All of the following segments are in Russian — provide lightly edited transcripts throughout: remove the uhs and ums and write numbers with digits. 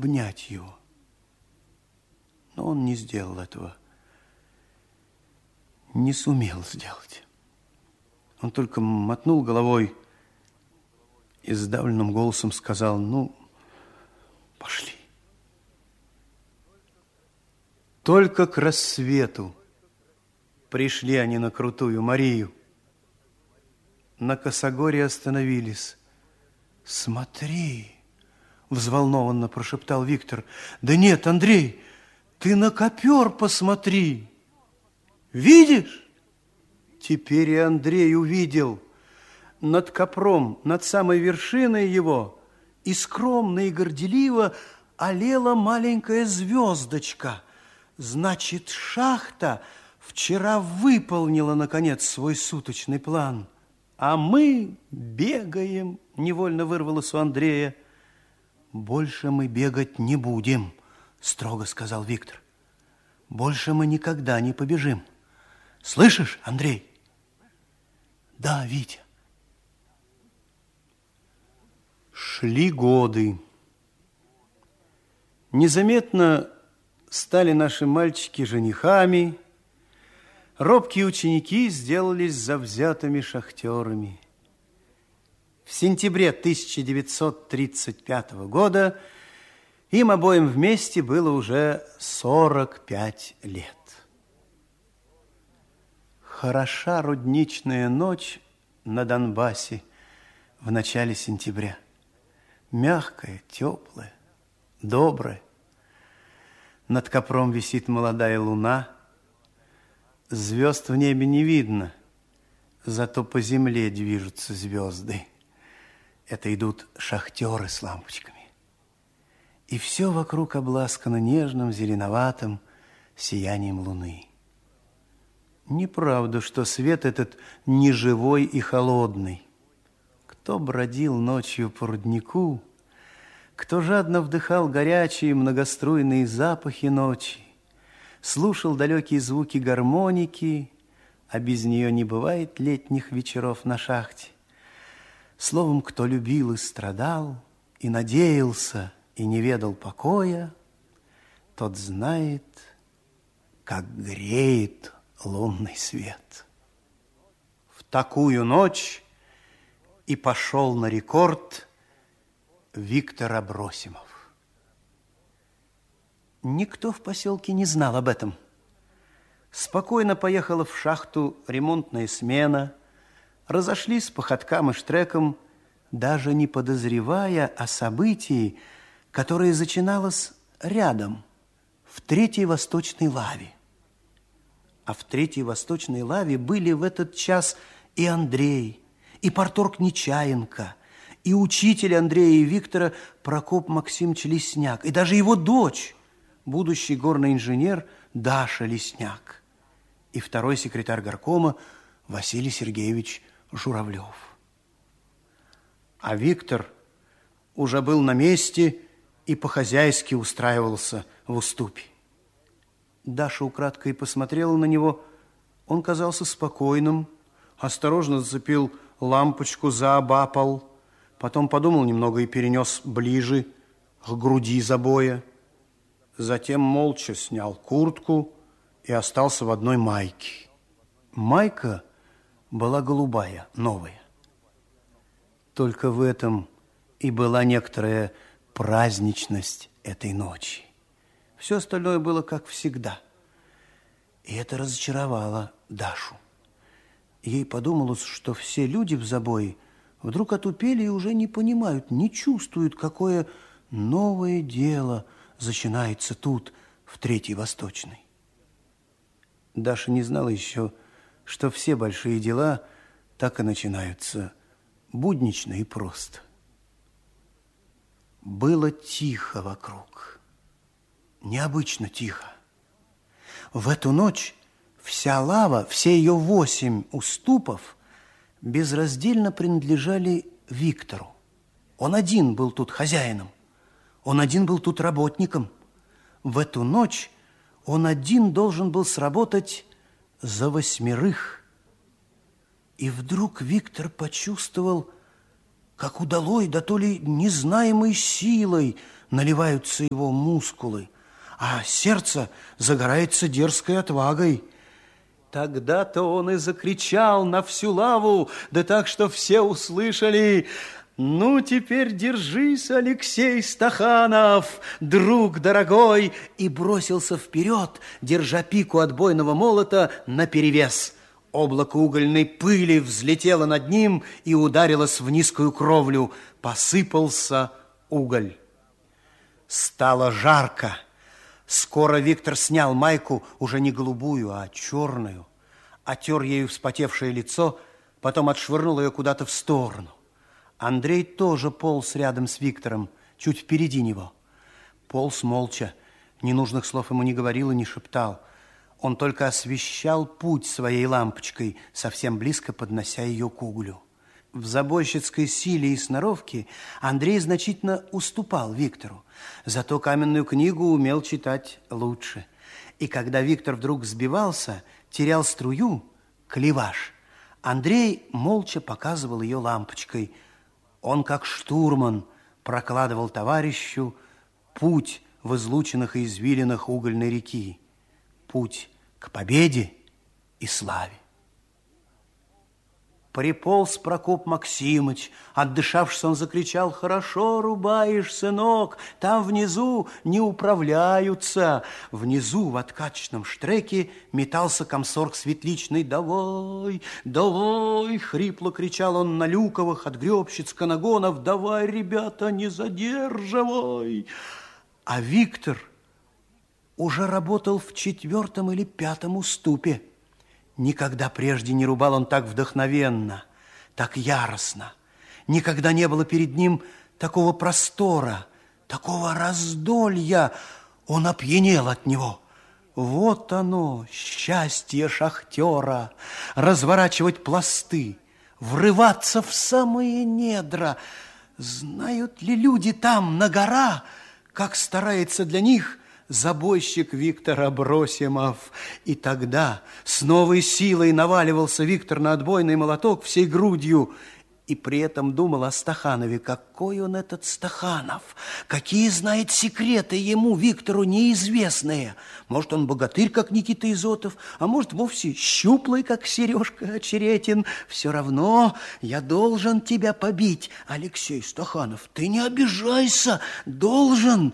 обнять его. Но он не сделал этого. Не сумел сделать. Он только мотнул головой и сдавленным голосом сказал: ну, пошли. Только к рассвету пришли они на Крутую Марию. На косогоре остановились. Смотри, взволнованно прошептал Виктор. Да нет, Андрей, ты на копер посмотри. Видишь? Теперь и Андрей увидел. Над копром, над самой вершиной его, и скромно, и горделиво олела маленькая звездочка. Значит, шахта вчера выполнила, наконец, свой суточный план. А мы бегаем, невольно вырвалось у Андрея. Больше мы бегать не будем, строго сказал Виктор. Больше мы никогда не побежим. Слышишь, Андрей? Да, Витя. Шли годы. Незаметно стали наши мальчики женихами, робкие ученики сделались завзятыми шахтерами. В сентябре 1935 года им обоим вместе было уже 45 лет. Хороша рудничная ночь на Донбассе в начале сентября. Мягкая, теплая, добрая. Над копром висит молодая луна. Звезд в небе не видно, зато по земле движутся звезды. Это идут шахтеры с лампочками. И все вокруг обласкано нежным, зеленоватым сиянием луны. Неправда, что свет этот неживой и холодный. Кто бродил ночью по руднику, кто жадно вдыхал горячие многоструйные запахи ночи, слушал далекие звуки гармоники, а без нее не бывает летних вечеров на шахте. Словом, кто любил и страдал, и надеялся, и не ведал покоя, тот знает, как греет лунный свет. В такую ночь и пошел на рекорд Виктор Абросимов. Никто в поселке не знал об этом. Спокойно поехала в шахту ремонтная смена, разошлись по ходкам и штрекам, даже не подозревая о событии, которое начиналось рядом, в Третьей Восточной лаве. А в Третьей Восточной лаве были в этот час и Андрей, и парторг Нечаенко, и учитель Андрея и Виктора Прокоп Максимович Лесняк, и даже его дочь, будущий горный инженер Даша Лесняк, и второй секретарь горкома Василий Сергеевич Журавлев. А Виктор уже был на месте и по-хозяйски устраивался в уступе. Даша украдкой посмотрела на него. Он казался спокойным, осторожно зацепил лампочку за обапал, потом подумал немного и перенес ближе к груди забоя. Затем молча снял куртку и остался в одной майке. Майка была голубая, новая. Только в этом и была некоторая праздничность этой ночи. Все остальное было как всегда. И это разочаровало Дашу. Ей подумалось, что все люди в забое вдруг отупели и уже не понимают, не чувствуют, какое новое дело начинается тут, в Третьей Восточной. Даша не знала еще, что все большие дела так и начинаются буднично и просто. Было тихо вокруг, необычно тихо. В эту ночь вся лава, все ее 8 уступов безраздельно принадлежали Виктору. Он один был тут хозяином, он один был тут работником. В эту ночь он один должен был сработать за 8. И вдруг Виктор почувствовал, как удалой, да то ли незнаемой силой наливаются его мускулы, а сердце загорается дерзкой отвагой. Тогда-то он и закричал на всю лаву, да так, что все услышали: «Ну, теперь держись, Алексей Стаханов, друг дорогой!» и бросился вперед, держа пику отбойного молота наперевес. Облако угольной пыли взлетело над ним и ударилось в низкую кровлю. Посыпался уголь. Стало жарко. Скоро Виктор снял майку, уже не голубую, а черную, отер ею вспотевшее лицо, потом отшвырнул ее куда-то в сторону. Андрей тоже полз рядом с Виктором, чуть впереди него. Полз молча, ненужных слов ему не говорил и не шептал. Он только освещал путь своей лампочкой, совсем близко поднося ее к углю. В забойщицкой силе и сноровке Андрей значительно уступал Виктору, зато каменную книгу умел читать лучше. И когда Виктор вдруг сбивался, терял струю, клеваш, Андрей молча показывал ее лампочкой. Он, как штурман, прокладывал товарищу путь в излучинах и извилинах угольной реки, путь к победе и славе. Приполз Прокоп Максимыч. Отдышавшись, он закричал: «Хорошо рубаешь, сынок, там внизу не управляются». Внизу в откачечном штреке метался комсорг Светличный. «Давай, давай!» — хрипло кричал он на Люковых, от Гребщиц, Канагонов. «Давай, ребята, не задерживай!» А Виктор уже работал в 4-м или 5-м уступе. Никогда прежде не рубал он так вдохновенно, так яростно. Никогда не было перед ним такого простора, такого раздолья. Он опьянел от него. Вот оно, счастье шахтера, разворачивать пласты, врываться в самые недра. Знают ли люди там, на гора, как старается для них забойщик Виктор Абросимов? И тогда с новой силой наваливался Виктор на отбойный молоток всей грудью и при этом думал о Стаханове. Какой он этот Стаханов? Какие знает секреты ему, Виктору, неизвестные? Может, он богатырь, как Никита Изотов, а может, вовсе щуплый, как Сережка Очеретин. Все равно я должен тебя побить, Алексей Стаханов. Ты не обижайся, должен.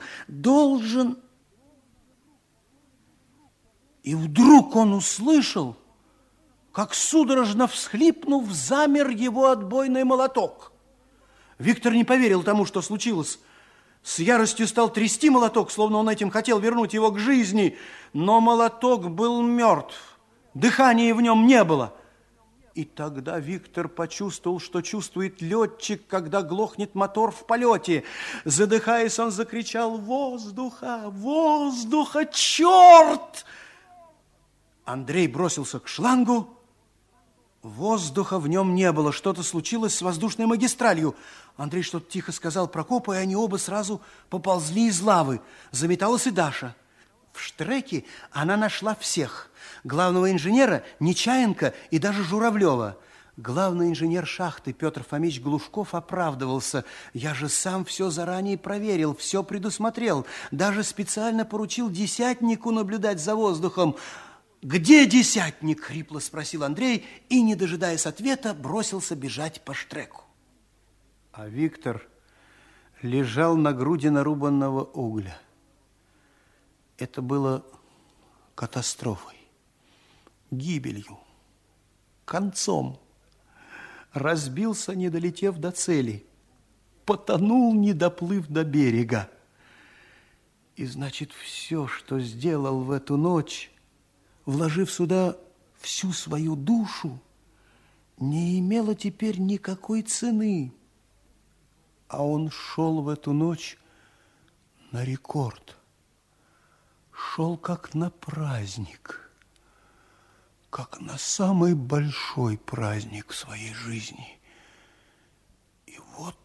И вдруг он услышал, как, судорожно всхлипнув, замер его отбойный молоток. Виктор не поверил тому, что случилось. С яростью стал трясти молоток, словно он этим хотел вернуть его к жизни. Но молоток был мертв, дыхания в нем не было. И тогда Виктор почувствовал, что чувствует летчик, когда глохнет мотор в полете. Задыхаясь, он закричал: «Воздуха! Воздуха! Черт!» Андрей бросился к шлангу. Воздуха в нем не было. Что-то случилось с воздушной магистралью. Андрей что-то тихо сказал Прокопу, и они оба сразу поползли из лавы. Заметалась и Даша. В штреке она нашла всех. Главного инженера, Нечаенко и даже Журавлева. Главный инженер шахты Петр Фомич Глушков оправдывался: «Я же сам все заранее проверил, все предусмотрел. Даже специально поручил десятнику наблюдать за воздухом». «Где десятник?» — хрипло спросил Андрей и, не дожидаясь ответа, бросился бежать по штреку. А Виктор лежал на груди нарубанного угля. Это было катастрофой, гибелью, концом. Разбился, не долетев до цели, потонул, не доплыв до берега. И значит, все, что сделал в эту ночь, вложив сюда всю свою душу, не имело теперь никакой цены. А он шел в эту ночь на рекорд. Шел как на праздник, как на самый большой праздник в своей жизни. И вот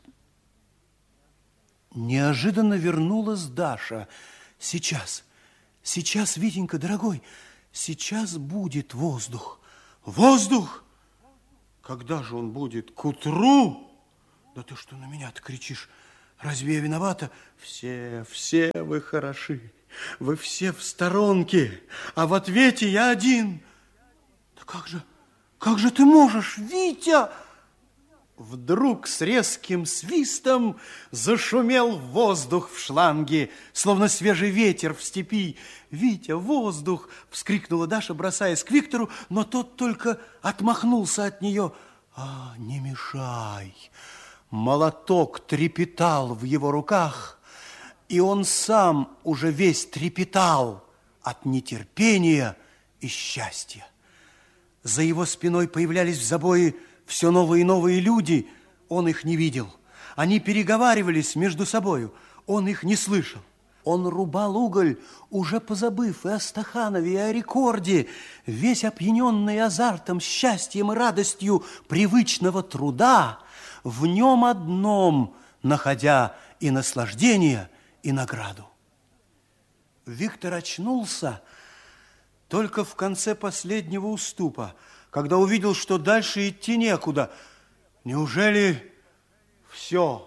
неожиданно вернулась Даша. Сейчас, Витенька, дорогой, сейчас будет воздух. Воздух? Когда же он будет? К утру? Да ты что на меня-то кричишь? Разве я виновата? Все вы хороши. Вы все в сторонке, а в ответе я один. Да как же ты можешь, Витя? Вдруг с резким свистом зашумел воздух в шланге, словно свежий ветер в степи. «Витя, воздух!» — вскрикнула Даша, бросаясь к Виктору, но тот только отмахнулся от нее. Не мешай!» Молоток трепетал в его руках, и он сам уже весь трепетал от нетерпения и счастья. За его спиной появлялись в забое все новые и новые люди. Он их не видел. Они переговаривались между собою. Он их не слышал. Он рубал уголь, уже позабыв и о Стаханове, и о рекорде, весь опьяненный азартом, счастьем и радостью привычного труда, в нем одном находя и наслаждение, и награду. Виктор очнулся только в конце последнего уступа, когда увидел, что дальше идти некуда. Неужели все?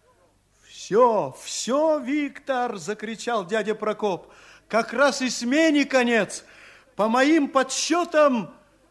Все, Виктор, закричал дядя Прокоп. Как раз и смене конец. По моим подсчетам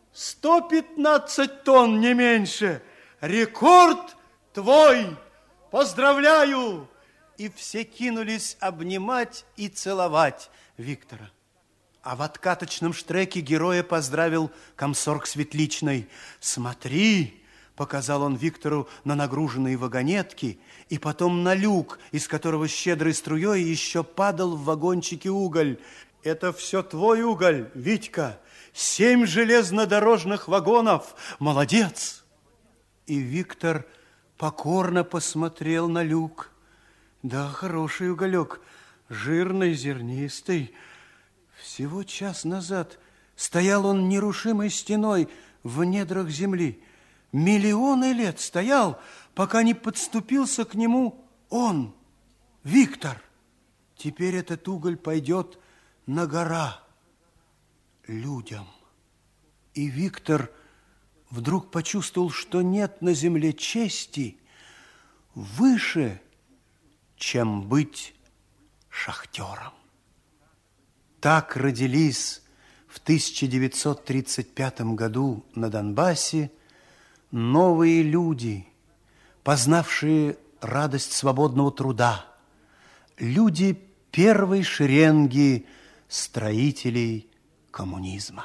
115 тонн, не меньше. Рекорд твой! Поздравляю! И все кинулись обнимать и целовать Виктора. А в откаточном штреке героя поздравил комсорг Светличной. «Смотри!» – показал он Виктору на нагруженные вагонетки и потом на люк, из которого щедрой струей еще падал в вагончике уголь. «Это все твой уголь, Витька! 7 железнодорожных вагонов! Молодец!» И Виктор покорно посмотрел на люк. Да, хороший уголек, жирный, зернистый. Всего час назад стоял он нерушимой стеной в недрах земли. Миллионы лет стоял, пока не подступился к нему он, Виктор. Теперь этот уголь пойдет на гора людям. И Виктор вдруг почувствовал, что нет на земле чести выше, чем быть шахтером. Так родились в 1935 году на Донбассе новые люди, познавшие радость свободного труда, люди первой шеренги строителей коммунизма.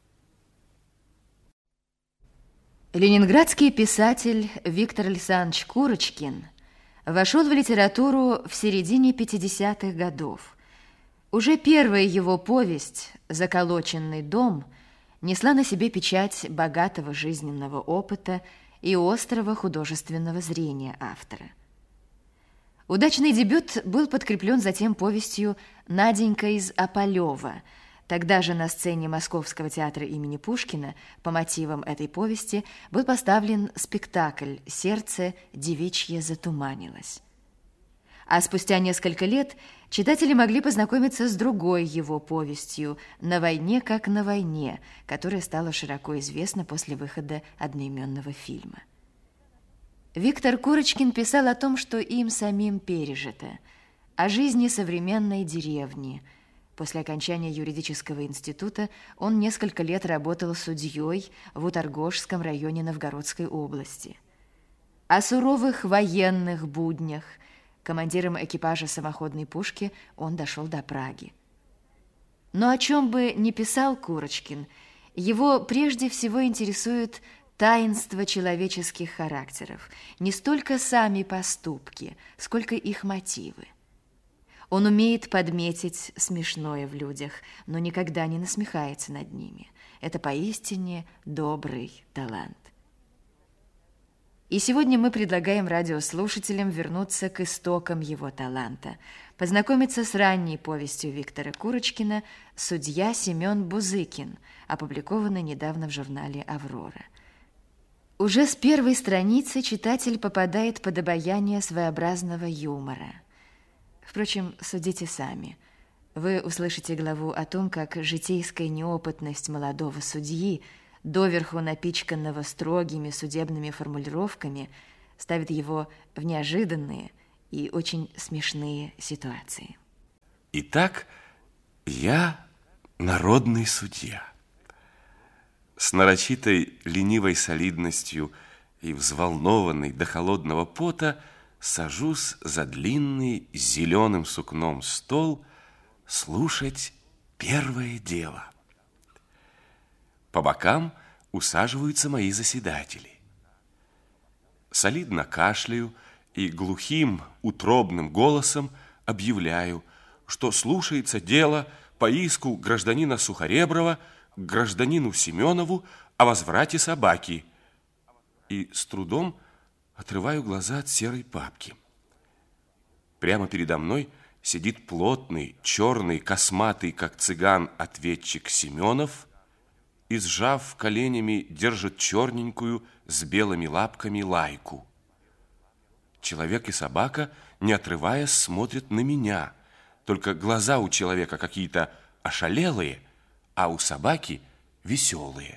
Ленинградский писатель Виктор Александрович Курочкин вошел в литературу в середине 50-х годов. Уже первая его повесть «Заколоченный дом» несла на себе печать богатого жизненного опыта и острого художественного зрения автора. Удачный дебют был подкреплен затем повестью «Наденька из Опалева». Тогда же на сцене Московского театра имени Пушкина по мотивам этой повести был поставлен спектакль «Сердце девичье затуманилось». А спустя несколько лет читатели могли познакомиться с другой его повестью «На войне, как на войне», которая стала широко известна после выхода одноименного фильма. Виктор Курочкин писал о том, что им самим пережито, о жизни современной деревни. После окончания юридического института он несколько лет работал судьей в Уторгожском районе Новгородской области. О суровых военных буднях. Командиром экипажа самоходной пушки он дошел до Праги. Но о чем бы ни писал Курочкин, его прежде всего интересует таинство человеческих характеров, не столько сами поступки, сколько их мотивы. Он умеет подметить смешное в людях, но никогда не насмехается над ними. Это поистине добрый талант. И сегодня мы предлагаем радиослушателям вернуться к истокам его таланта, познакомиться с ранней повестью Виктора Курочкина «Судья Семен Бузыкин», опубликованной недавно в журнале «Аврора». Уже с первой страницы читатель попадает под обаяние своеобразного юмора. Впрочем, судите сами. Вы услышите главу о том, как житейская неопытность молодого судьи, доверху напичканного строгими судебными формулировками, ставит его в неожиданные и очень смешные ситуации. Итак, я народный судья. С нарочитой ленивой солидностью и взволнованный до холодного пота сажусь за длинный зеленым сукном стол слушать первое дело. По бокам усаживаются мои заседатели. Солидно кашляю и глухим, утробным голосом объявляю, что слушается дело по иску гражданина Сухореброва к гражданину Семенову о возврате собаки. И с трудом отрываю глаза от серой папки. Прямо передо мной сидит плотный, черный, косматый, как цыган, ответчик Семенов и, сжав коленями, держит черненькую с белыми лапками лайку. Человек и собака, не отрываясь, смотрят на меня. Только глаза у человека какие-то ошалелые, а у собаки веселые.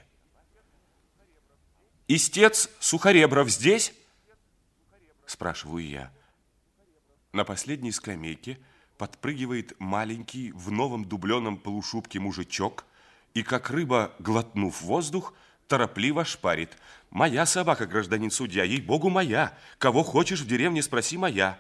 «Истец Сухоребров здесь?» спрашиваю я. На последней скамейке подпрыгивает маленький в новом дубленом полушубке мужичок и, как рыба, глотнув воздух, торопливо шпарит. «Моя собака, гражданин судья, ей-богу, моя. Кого хочешь в деревне, спроси, моя».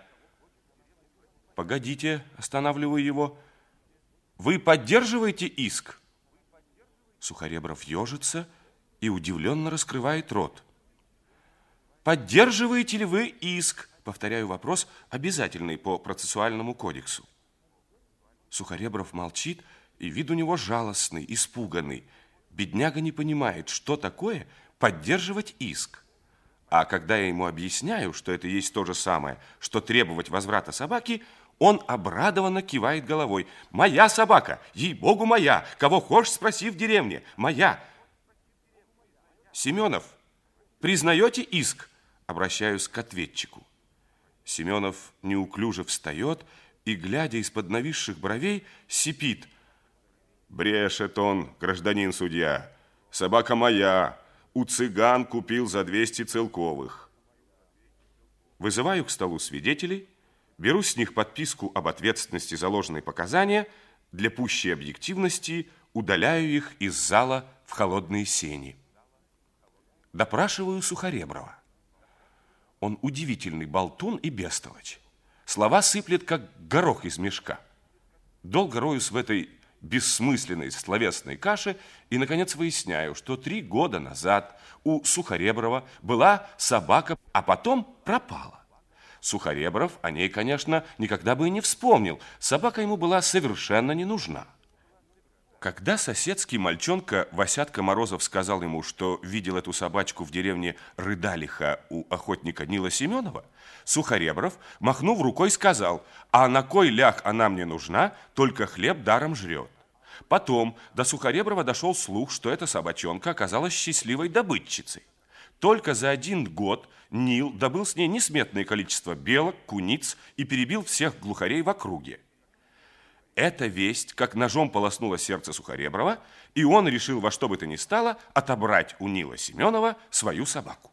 «Погодите», останавливаю его. «Вы поддерживаете иск?» Сухоребров ежится и удивленно раскрывает рот. «Поддерживаете ли вы иск?» Повторяю вопрос, обязательный по процессуальному кодексу. Сухоребров молчит, и вид у него жалостный, испуганный. Бедняга не понимает, что такое поддерживать иск. А когда я ему объясняю, что это есть то же самое, что требовать возврата собаки, он обрадованно кивает головой. «Моя собака! Ей-богу, моя! Кого хочешь, спроси в деревне! Моя!» «Семенов, признаете иск?» Обращаюсь к ответчику. Семенов неуклюже встает и, глядя из-под нависших бровей, сипит. «Брешет он, гражданин судья. Собака моя. У цыган купил за 200 целковых». Вызываю к столу свидетелей, беру с них подписку об ответственности за ложные показания, для пущей объективности удаляю их из зала в холодные сени. Допрашиваю Сухореброва. Он удивительный болтун и бестолочь. Слова сыплет, как горох из мешка. Долго роюсь в этой бессмысленной словесной каше и, наконец, выясняю, что 3 года назад у Сухореброва была собака, а потом пропала. Сухоребров о ней, конечно, никогда бы и не вспомнил. Собака ему была совершенно не нужна. Когда соседский мальчонка Васятка Морозов сказал ему, что видел эту собачку в деревне Рыдалиха у охотника Нила Семенова, Сухоребров, махнув рукой, сказал: «А на кой ляг она мне нужна, только хлеб даром жрет». Потом до Сухореброва дошел слух, что эта собачонка оказалась счастливой добытчицей. Только за 1 год Нил добыл с ней несметное количество белок, куниц и перебил всех глухарей в округе. Эта весть как ножом полоснула сердце Сухореброва, и он решил во что бы то ни стало отобрать у Нила Семенова свою собаку.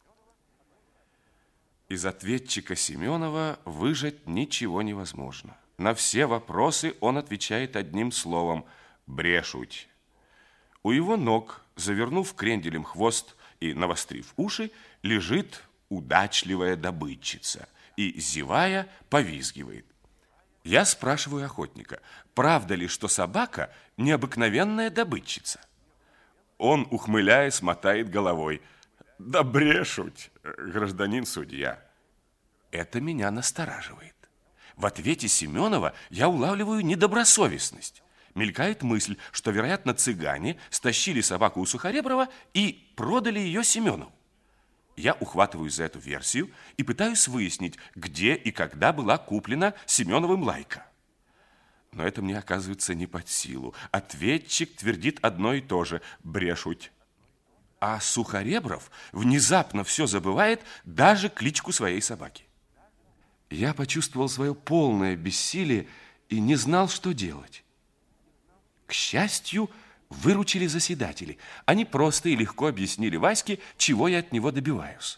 Из ответчика Семенова выжать ничего невозможно. На все вопросы он отвечает одним словом: брешуть. У его ног, завернув кренделем хвост и навострив уши, лежит удачливая добытчица и, зевая, повизгивает. Я спрашиваю охотника, правда ли, что собака необыкновенная добытчица? Он, ухмыляясь, мотает головой. «Да брешуть, гражданин судья». Это меня настораживает. В ответе Семенова я улавливаю недобросовестность. Мелькает мысль, что, вероятно, цыгане стащили собаку у Сухореброва и продали ее Семенову. Я ухватываюсь за эту версию и пытаюсь выяснить, где и когда была куплена Семеновым лайка. Но это мне оказывается не под силу. Ответчик твердит одно и то же: брешуть. А Сухоребров внезапно все забывает, даже кличку своей собаки. Я почувствовал свое полное бессилие и не знал, что делать. К счастью, выручили заседатели. Они просто и легко объяснили Ваське, чего я от него добиваюсь.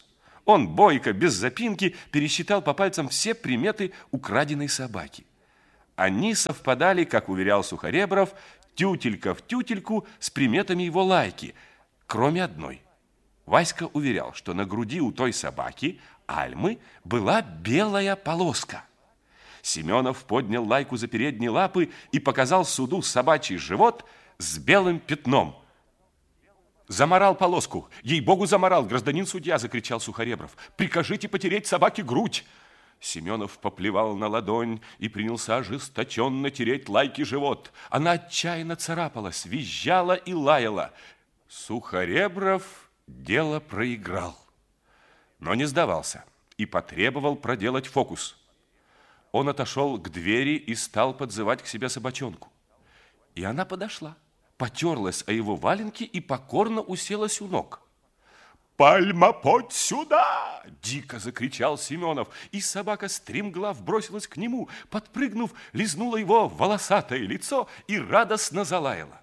Он бойко, без запинки, пересчитал по пальцам все приметы украденной собаки. Они совпадали, как уверял Сухоребров, тютелька в тютельку с приметами его Лайки, кроме одной. Васька уверял, что на груди у той собаки, Альмы, была белая полоска. Семенов поднял Лайку за передние лапы и показал суду собачий живот с белым пятном. «Заморал полоску! Ей-богу, заморал, гражданин судья!» – закричал Сухоребров. «Прикажите потереть собаке грудь!» Семенов поплевал на ладонь и принялся ожесточенно тереть Лайке живот. Она отчаянно царапалась, визжала и лаяла. Сухоребров дело проиграл, но не сдавался и потребовал проделать фокус. Он отошел к двери и стал подзывать к себе собачонку. И она подошла, потерлась о его валенки и покорно уселась у ног. «Пальма, подь сюда!» – дико закричал Семенов, и собака стремглав бросилась к нему, подпрыгнув, лизнула его волосатое лицо и радостно залаяла.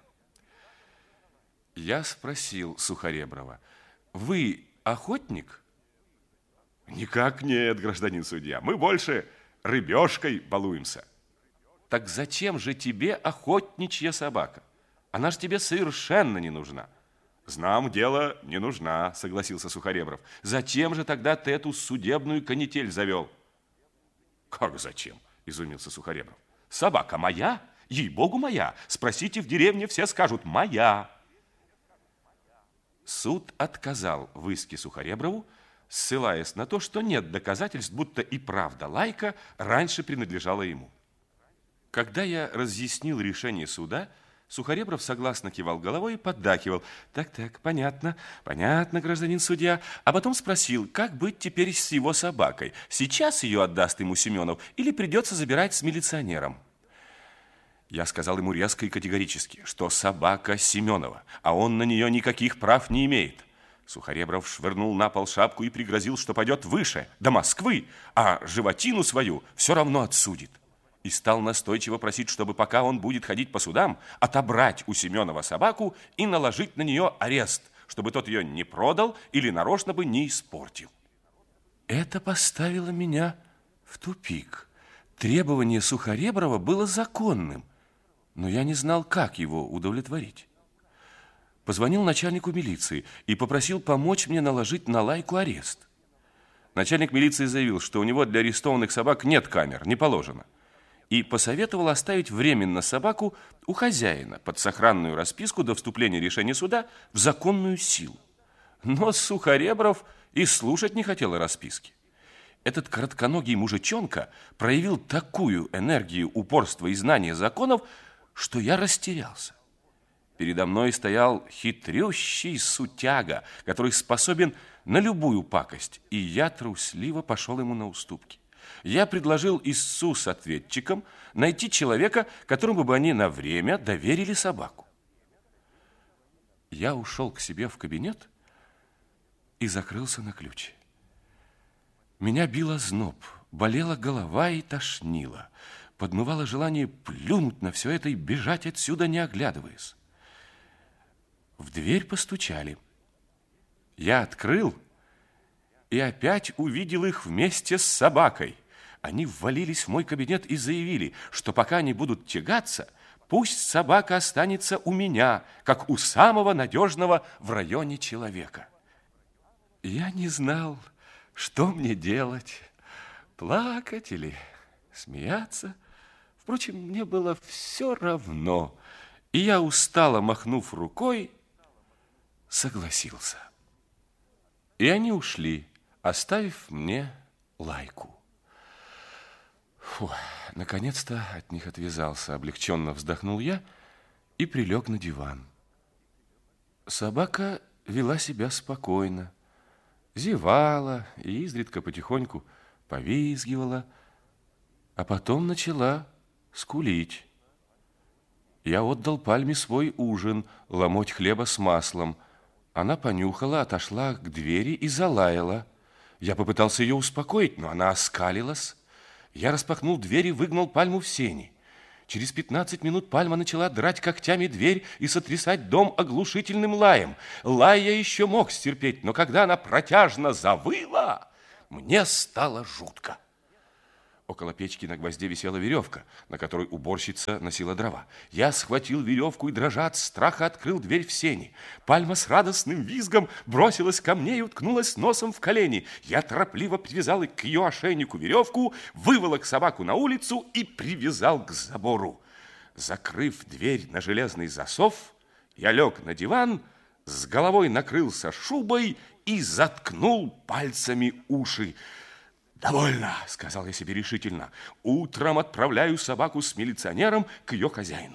Я спросил Сухореброва: «Вы охотник?» «Никак нет, гражданин судья, мы больше рыбешкой балуемся». «Так зачем же тебе охотничья собака? Она ж тебе совершенно не нужна». «Знам, дело не нужна», согласился Сухоребров. «Зачем же тогда ты эту судебную канитель завел?» «Как зачем?» изумился Сухоребров. «Собака моя, ей-богу, моя. Спросите в деревне, все скажут: моя». Суд отказал в иске Сухореброву, ссылаясь на то, что нет доказательств, будто и правда Лайка раньше принадлежала ему. Когда я разъяснил решение суда, Сухоребров согласно кивал головой и поддакивал. «Так, понятно, гражданин судья». А потом спросил, как быть теперь с его собакой. Сейчас ее отдаст ему Семенов или придется забирать с милиционером? Я сказал ему резко и категорически, что собака Семенова, а он на нее никаких прав не имеет. Сухоребров швырнул на пол шапку и пригрозил, что пойдет выше, до Москвы, а животину свою все равно отсудит. И стал настойчиво просить, чтобы, пока он будет ходить по судам, отобрать у Семенова собаку и наложить на нее арест, чтобы тот ее не продал или нарочно бы не испортил. Это поставило меня в тупик. Требование Сухореброва было законным, но я не знал, как его удовлетворить. Позвонил начальнику милиции и попросил помочь мне наложить на Лайку арест. Начальник милиции заявил, что у него для арестованных собак нет камер, не положено, и посоветовал оставить временно собаку у хозяина под сохранную расписку до вступления решения суда в законную силу. Но Сухоребров и слушать не хотел о расписке. Этот коротконогий мужичонка проявил такую энергию, упорство и знание законов, что я растерялся. Передо мной стоял хитрющий сутяга, который способен на любую пакость, и я трусливо пошел ему на уступки. Я предложил истцу с ответчиком найти человека, которому бы они на время доверили собаку. Я ушел к себе в кабинет и закрылся на ключ. Меня бил озноб, болела голова и тошнило. Подмывало желание плюнуть на все это и бежать отсюда, не оглядываясь. В дверь постучали. Я открыл и опять увидел их вместе с собакой. Они ввалились в мой кабинет и заявили, что пока они будут тягаться, пусть собака останется у меня, как у самого надежного в районе человека. Я не знал, что мне делать, плакать или смеяться. Впрочем, мне было все равно, и я, устало махнув рукой, согласился. И они ушли, оставив мне Лайку. Фу, наконец-то от них отвязался, облегченно вздохнул я и прилег на диван. Собака вела себя спокойно, зевала и изредка потихоньку повизгивала, а потом начала скулить. Я отдал Пальме свой ужин, ломоть хлеба с маслом. Она понюхала, отошла к двери и залаяла. Я попытался ее успокоить, но она оскалилась. Я распахнул дверь и выгнал Пальму в сени. Через 15 минут Пальма начала драть когтями дверь и сотрясать дом оглушительным лаем. Лай я еще мог стерпеть, но когда она протяжно завыла, мне стало жутко. Около печки на гвозде висела веревка, на которой уборщица носила дрова. Я схватил веревку и, дрожа от страха, открыл дверь в сени. Пальма с радостным визгом бросилась ко мне и уткнулась носом в колени. Я торопливо привязал к ее ошейнику веревку, выволок собаку на улицу и привязал к забору. Закрыв дверь на железный засов, я лег на диван, с головой накрылся шубой и заткнул пальцами уши. «Довольно», — сказал я себе решительно. «Утром отправляю собаку с милиционером к ее хозяину».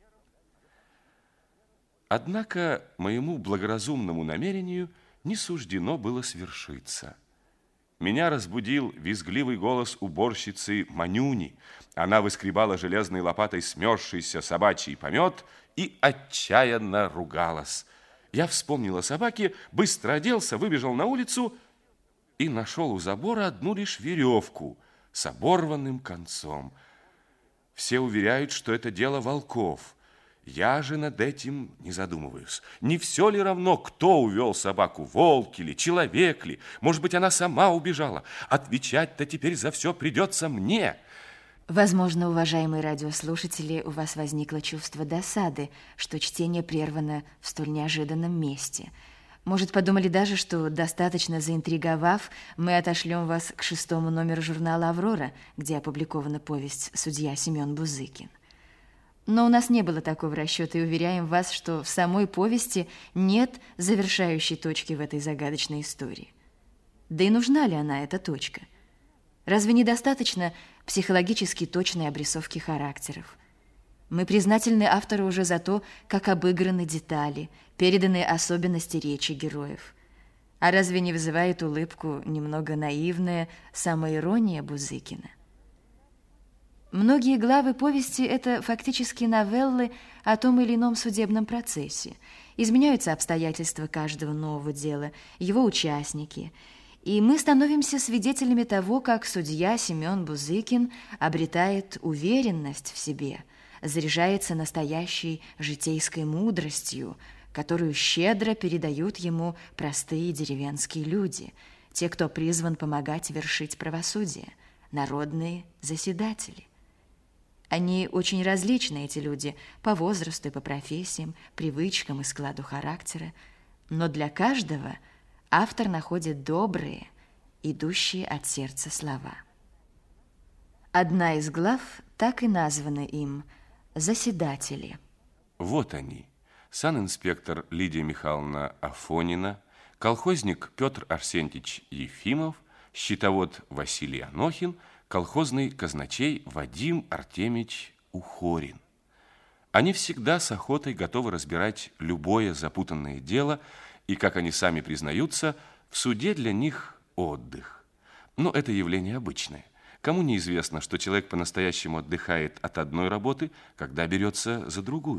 Однако моему благоразумному намерению не суждено было свершиться. Меня разбудил визгливый голос уборщицы Манюни. Она выскребала железной лопатой смерзшийся собачий помет и отчаянно ругалась. Я вспомнил о собаке, быстро оделся, выбежал на улицу и нашел у забора одну лишь веревку с оборванным концом. Все уверяют, что это дело волков. Я же над этим не задумываюсь. Не все ли равно, кто увел собаку, волк или человек ли? Может быть, она сама убежала? Отвечать-то теперь за все придется мне. Возможно, уважаемые радиослушатели, у вас возникло чувство досады, что чтение прервано в столь неожиданном месте. Может, подумали даже, что, достаточно заинтриговав, мы отошлем вас к 6-му номеру журнала «Аврора», где опубликована повесть «Судья Семен Бузыкин». Но у нас не было такого расчета, и уверяем вас, что в самой повести нет завершающей точки в этой загадочной истории. Да и нужна ли она, эта точка? Разве недостаточно психологически точной обрисовки характеров? Мы признательны автору уже за то, как обыграны детали, переданы особенности речи героев. А разве не вызывает улыбку немного наивная самоирония Бузыкина? Многие главы повести – это фактически новеллы о том или ином судебном процессе. Изменяются обстоятельства каждого нового дела, его участники. И мы становимся свидетелями того, как судья Семен Бузыкин обретает уверенность в себе, заряжается настоящей житейской мудростью, которую щедро передают ему простые деревенские люди, те, кто призван помогать вершить правосудие, народные заседатели. Они очень различны, эти люди, по возрасту и по профессиям, привычкам и складу характера, но для каждого автор находит добрые, идущие от сердца слова. Одна из глав так и названа им «Заседатели». Вот они. Санинспектор Лидия Михайловна Афонина, колхозник Петр Арсентьевич Ефимов, счетовод Василий Анохин, колхозный казначей Вадим Артемьевич Ухорин. Они всегда с охотой готовы разбирать любое запутанное дело, и, как они сами признаются, в суде для них отдых. Но это явление обычное. Кому неизвестно, что человек по-настоящему отдыхает от одной работы, когда берется за другую?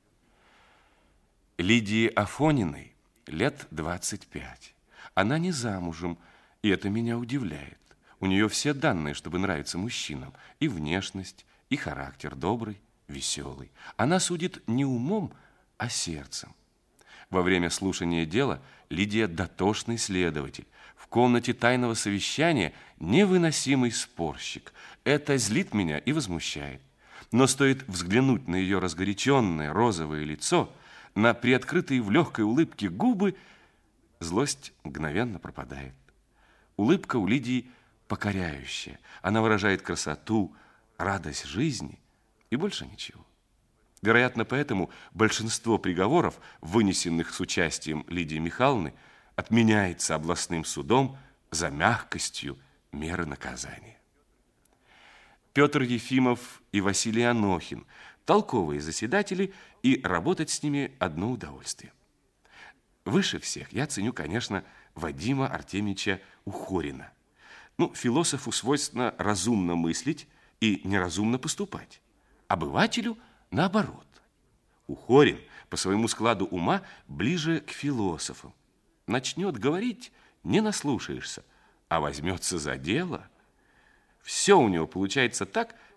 Лидии Афониной лет 25. Она не замужем, и это меня удивляет. У нее все данные, чтобы нравиться мужчинам. И внешность, и характер добрый, веселый. Она судит не умом, а сердцем. Во время слушания дела Лидия дотошный следователь. В комнате тайного совещания невыносимый спорщик. Это злит меня и возмущает. Но стоит взглянуть на ее разгоряченное розовое лицо, на приоткрытые в легкой улыбке губы, злость мгновенно пропадает. Улыбка у Лидии покоряющая. Она выражает красоту, радость жизни и больше ничего. Вероятно, поэтому большинство приговоров, вынесенных с участием Лидии Михайловны, отменяется областным судом за мягкостью меры наказания. Петр Ефимов и Василий Анохин – толковые заседатели, и работать с ними одно удовольствие. Выше всех я ценю, конечно, Вадима Артемьевича Ухорина. Философу свойственно разумно мыслить и неразумно поступать. Обывателю – наоборот. Ухорин по своему складу ума ближе к философам. Начнет говорить – не наслушаешься, а возьмется за дело. Все у него получается так,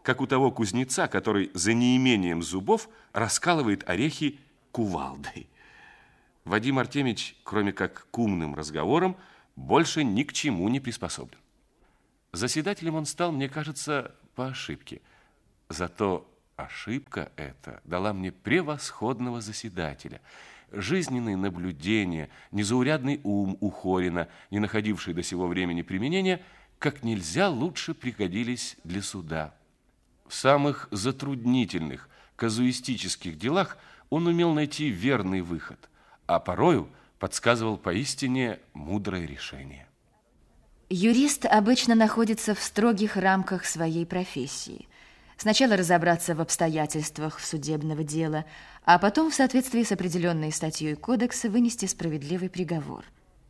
как у того кузнеца, который за неимением зубов раскалывает орехи кувалдой. Вадим Артемьевич, кроме как к умным разговорам, больше ни к чему не приспособлен. Заседателем он стал, мне кажется, по ошибке. Зато ошибка эта дала мне превосходного заседателя. Жизненные наблюдения, незаурядный ум у Хорина, не находивший до сего времени применения, как нельзя лучше пригодились для суда. В самых затруднительных, казуистических делах он умел найти верный выход, а порою подсказывал поистине мудрое решение. Юрист обычно находится в строгих рамках своей профессии. Сначала разобраться в обстоятельствах судебного дела, а потом в соответствии с определенной статьей кодекса вынести справедливый приговор.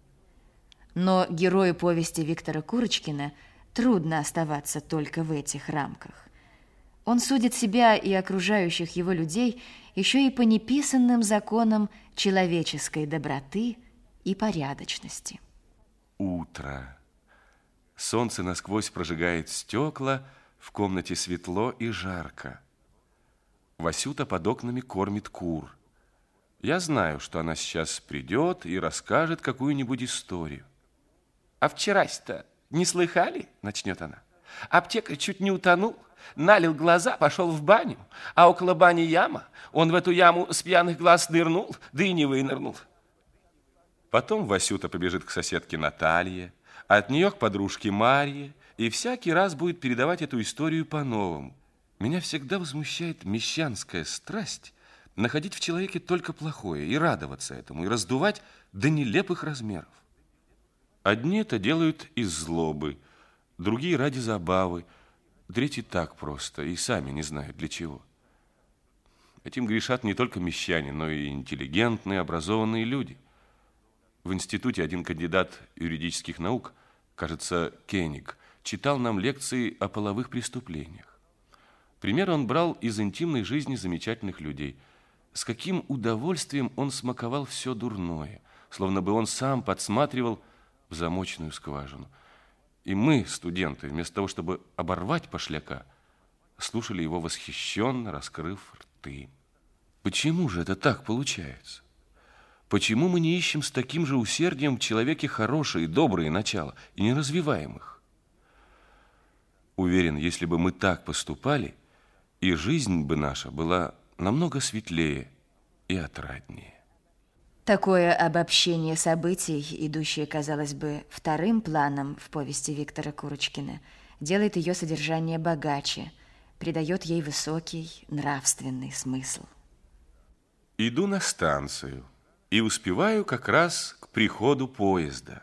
Но герою повести Виктора Курочкина трудно оставаться только в этих рамках. Он судит себя и окружающих его людей еще и по неписанным законам человеческой доброты и порядочности. Утро. Солнце насквозь прожигает стекла, в комнате светло и жарко. Васюта под окнами кормит кур. Я знаю, что она сейчас придет и расскажет какую-нибудь историю. А вчерась-то не слыхали, начнет она. Аптекарь чуть не утонул, налил глаза, пошел в баню, а около бани яма. Он в эту яму с пьяных глаз нырнул, да и не вынырнул. Потом Васюта побежит к соседке Наталье, а от нее к подружке Марье, и всякий раз будет передавать эту историю по-новому. Меня всегда возмущает мещанская страсть находить в человеке только плохое и радоваться этому, и раздувать до нелепых размеров. Одни это делают из злобы, другие ради забавы, третьи так просто и сами не знают для чего. Этим грешат не только мещане, но и интеллигентные, образованные люди. В институте один кандидат юридических наук, кажется, Кеник, читал нам лекции о половых преступлениях. Пример он брал из интимной жизни замечательных людей. С каким удовольствием он смаковал все дурное, словно бы он сам подсматривал в замочную скважину. И мы, студенты, вместо того, чтобы оборвать пошляка, слушали его восхищенно, раскрыв рты. Почему же это так получается? Почему мы не ищем с таким же усердием в человеке хорошие, добрые начала и не развиваем их? Уверен, если бы мы так поступали, и жизнь бы наша была намного светлее и отраднее. Такое обобщение событий, идущее, казалось бы, вторым планом в повести Виктора Курочкина, делает ее содержание богаче, придает ей высокий нравственный смысл. Иду на станцию и успеваю как раз к приходу поезда.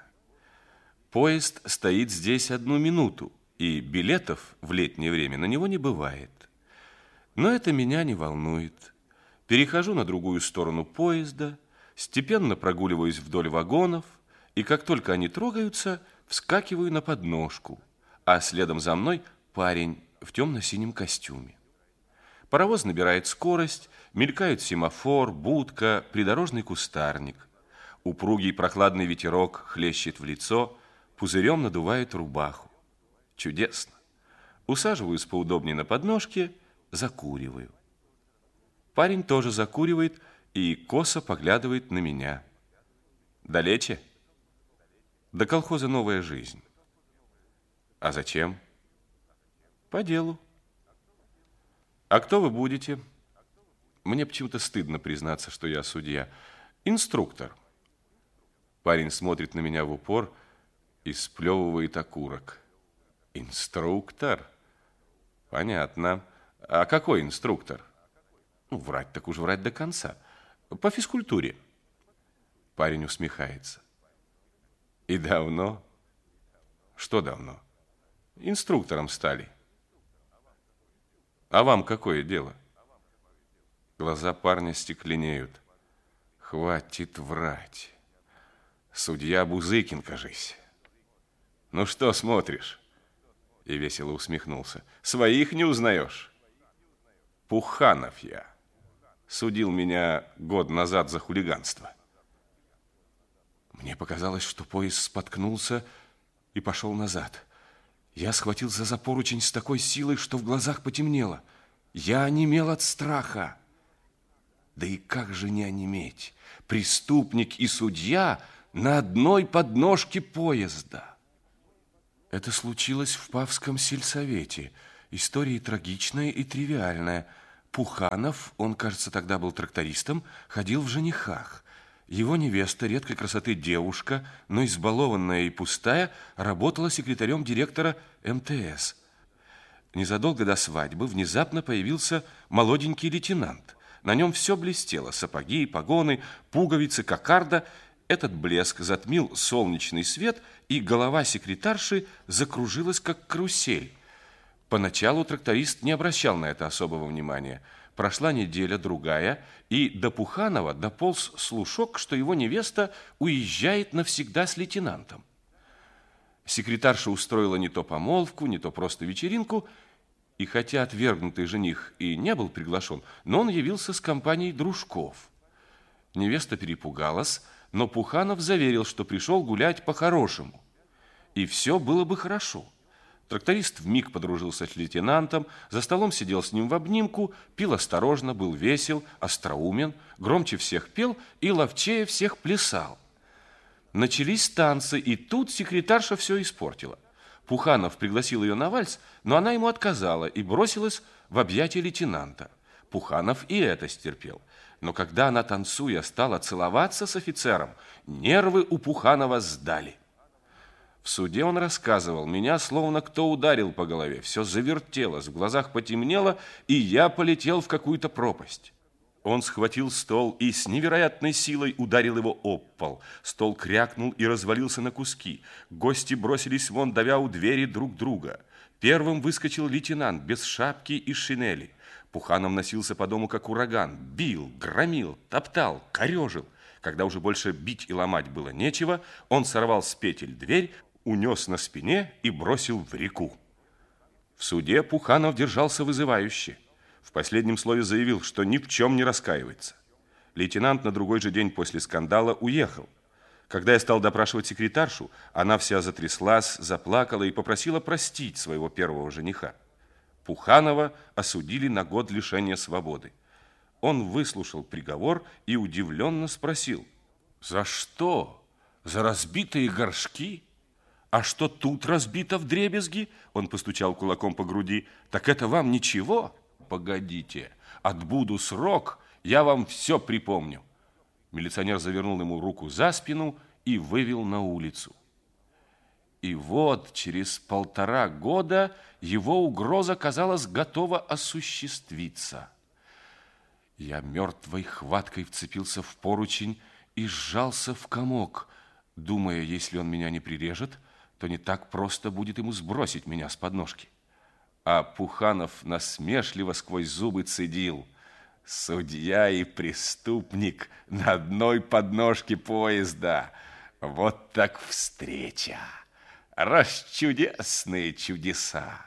Поезд стоит здесь 1 минуту, и билетов в летнее время на него не бывает. Но это меня не волнует. Перехожу на другую сторону поезда, степенно прогуливаюсь вдоль вагонов, и как только они трогаются, вскакиваю на подножку, а следом за мной парень в темно-синем костюме. Паровоз набирает скорость, мелькают семафор, будка, придорожный кустарник. Упругий прохладный ветерок хлещет в лицо, пузырем надувает рубаху. Чудесно. Усаживаюсь поудобнее на подножке, закуриваю. Парень тоже закуривает и косо поглядывает на меня. Далече? До колхоза «Новая жизнь». А зачем? По делу. А кто вы будете? Мне почему-то стыдно признаться, что я судья. Инструктор. Парень смотрит на меня в упор и сплевывает окурок. Инструктор? Понятно. А какой инструктор? Ну, врать так уж врать до конца. По физкультуре. Парень усмехается. И давно? Что давно? Инструктором стали. А вам какое дело? Глаза парня стекленеют. Хватит врать. Судья Бузыкин, кажись. Ну что смотришь? И весело усмехнулся. Своих не узнаешь? Пуханов я. Судил меня год назад за хулиганство. Мне показалось, что поезд споткнулся и пошел назад. Я схватился за поручень с такой силой, что в глазах потемнело. Я онемел от страха. Да и как же не онеметь? Преступник и судья на одной подножке поезда. Это случилось в Павском сельсовете. История трагичная и тривиальная. Пуханов, он, кажется, тогда был трактористом, ходил в женихах. Его невеста, редкой красоты девушка, но избалованная и пустая, работала секретарем директора МТС. Незадолго до свадьбы внезапно появился молоденький лейтенант. На нем все блестело: сапоги, погоны, пуговицы, кокарда. Этот блеск затмил солнечный свет, и голова секретарши закружилась, как карусель. Поначалу тракторист не обращал на это особого внимания. Прошла неделя, другая, и до Пуханова дополз слушок, что его невеста уезжает навсегда с лейтенантом. Секретарша устроила не то помолвку, не то просто вечеринку, и хотя отвергнутый жених и не был приглашен, но он явился с компанией дружков. Невеста перепугалась, но Пуханов заверил, что пришел гулять по-хорошему. И все было бы хорошо. Тракторист вмиг подружился с лейтенантом, за столом сидел с ним в обнимку, пил осторожно, был весел, остроумен, громче всех пел и ловчее всех плясал. Начались танцы, и тут секретарша все испортила. Пуханов пригласил ее на вальс, но она ему отказала и бросилась в объятия лейтенанта. Пуханов и это стерпел. Но когда она, танцуя, стала целоваться с офицером, нервы у Пуханова сдали. В суде он рассказывал: меня словно кто ударил по голове, все завертелось, в глазах потемнело, и я полетел в какую-то пропасть. Он схватил стол и с невероятной силой ударил его об пол. Стол крякнул и развалился на куски. Гости бросились вон, давя у двери друг друга. Первым выскочил лейтенант без шапки и шинели. Пуханов носился по дому, как ураган, бил, громил, топтал, корежил. Когда уже больше бить и ломать было нечего, он сорвал с петель дверь, унес на спине и бросил в реку. В суде Пуханов держался вызывающе. В последнем слове заявил, что ни в чем не раскаивается. Лейтенант на другой же день после скандала уехал. Когда я стал допрашивать секретаршу, она вся затряслась, заплакала и попросила простить своего первого жениха. Пуханова осудили на год лишения свободы. Он выслушал приговор и удивленно спросил: «За что? За разбитые горшки? А что тут разбито вдребезги?» Он постучал кулаком по груди. «Так это вам ничего? Погодите, отбуду срок, я вам все припомню». Милиционер завернул ему руку за спину и вывел на улицу. И вот через 1,5 года его угроза, казалось, готова осуществиться. Я мертвой хваткой вцепился в поручень и сжался в комок, думая, если он меня не прирежет, то не так просто будет ему сбросить меня с подножки. А Пуханов насмешливо сквозь зубы цедил: «Судья и преступник на одной подножке поезда. Вот так встреча! Расчудесные чудеса!»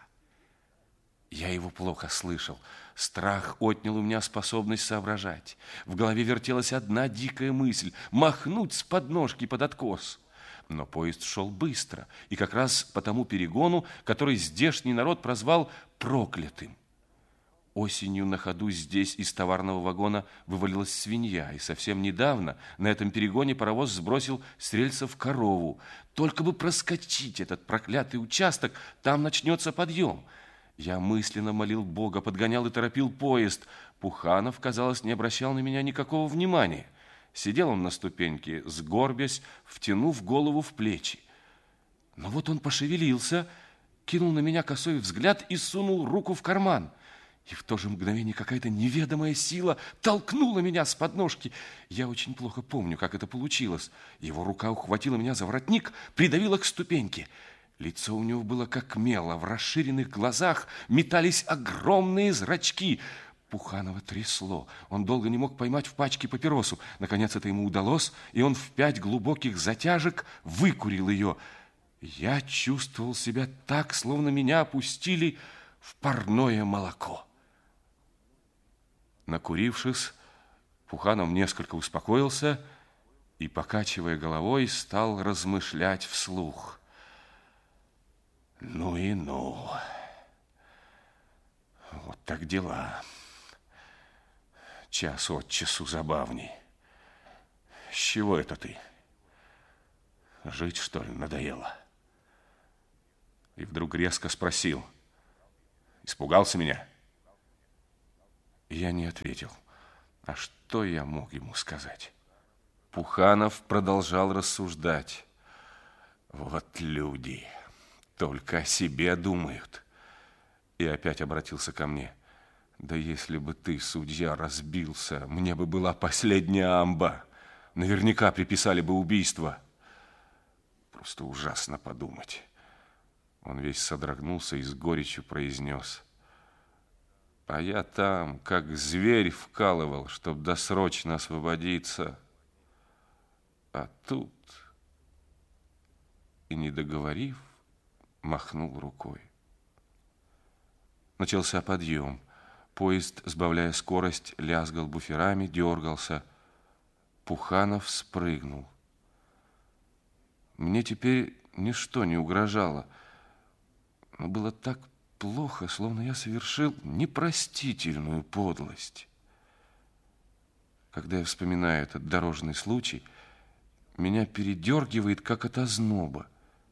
Я его плохо слышал. Страх отнял у меня способность соображать. В голове вертелась одна дикая мысль — махнуть с подножки под откос. Но поезд шел быстро, и как раз по тому перегону, который здешний народ прозвал проклятым. Осенью на ходу здесь из товарного вагона вывалилась свинья, и совсем недавно на этом перегоне паровоз сбросил с рельсов корову. Только бы проскочить этот проклятый участок, там начнется подъем. Я мысленно молил Бога, подгонял и торопил поезд. Пуханов, казалось, не обращал на меня никакого внимания. Сидел он на ступеньке, сгорбясь, втянув голову в плечи. Но вот он пошевелился, кинул на меня косой взгляд и сунул руку в карман. И в то же мгновение какая-то неведомая сила толкнула меня с подножки. Я очень плохо помню, как это получилось. Его рука ухватила меня за воротник, придавила к ступеньке. Лицо у него было как мел, а в расширенных глазах метались огромные зрачки. Пуханова трясло. Он долго не мог поймать в пачке папиросу. Наконец это ему удалось, и он в 5 глубоких затяжек выкурил ее. Я чувствовал себя так, словно меня опустили в парное молоко. Накурившись, Пуханов несколько успокоился и, покачивая головой, стал размышлять вслух. Ну и ну. Вот так дела. Час от часу забавней. С чего это ты? Жить, что ли, надоело? И вдруг резко спросил. Испугался меня? Я не ответил. А что я мог ему сказать? Пуханов продолжал рассуждать. Вот люди, только о себе думают. И опять обратился ко мне. Да если бы ты, судья, разбился, мне бы была последняя амба. Наверняка приписали бы убийство. Просто ужасно подумать. Он весь содрогнулся и с горечью произнес. А я там, как зверь, вкалывал, чтоб досрочно освободиться. А тут... И, не договорив, махнул рукой. Начался подъем. Поезд, сбавляя скорость, лязгал буферами, дергался. Пуханов спрыгнул. Мне теперь ничто не угрожало. Но было так плохо, словно я совершил непростительную подлость. Когда я вспоминаю этот дорожный случай, меня передергивает, как от озноба.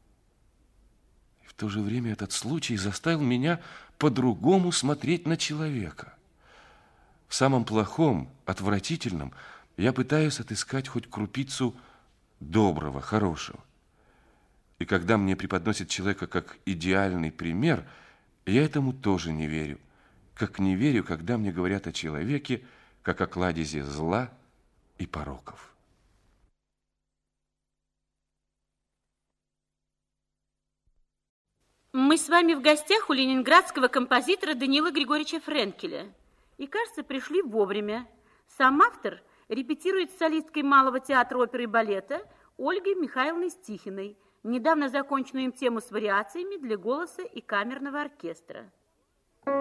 И в то же время этот случай заставил меня по-другому смотреть на человека. В самом плохом, отвратительном я пытаюсь отыскать хоть крупицу доброго, хорошего. И когда мне преподносят человека как идеальный пример, я этому тоже не верю. Как не верю, когда мне говорят о человеке, как о кладезе зла и пороков. Мы с вами в гостях у ленинградского композитора Даниила Григорьевича Френкеля. И, кажется, пришли вовремя. Сам автор репетирует с солисткой Малого театра оперы и балета Ольгой Михайловной Стихиной недавно законченную им тему с вариациями для голоса и камерного оркестра.